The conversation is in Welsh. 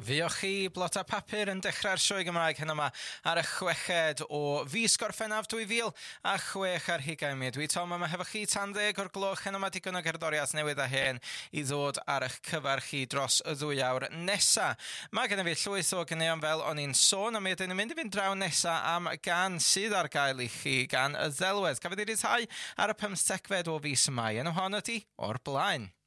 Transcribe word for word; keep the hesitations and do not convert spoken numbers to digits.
Fiwch chi blota papur yn dechrau'r sioe Gymraeg hyn yma ar y chweched o fis Gorffennaf dwy fil a chwech ar hugain mi. Dwi Tom yma hefo chi tan ddeg o'r gloch hyn yma digon o gerddoriaeth newydd a hen i ddod ar eich cyfar chi dros y ddwy awr nesa. Mae gennym fi llwyth o ganeuon fel o'n i'n sôn a mi ydyn ni'n mynd i fynd draw nesa am gan sydd ar gael i chi gan y ddelwedd. Cafodd ei ryddhau ar y pymthegfed o fis Mai yn ohon ydi o'r blaen.